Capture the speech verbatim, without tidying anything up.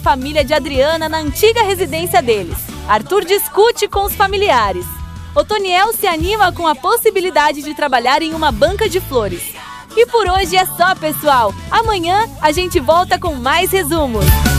família de Adriana na antiga residência deles. Arthur discute com os familiares. Otoniel se anima com a possibilidade de trabalhar em uma banca de flores. E por hoje é só, pessoal! Amanhã a gente volta com mais resumos.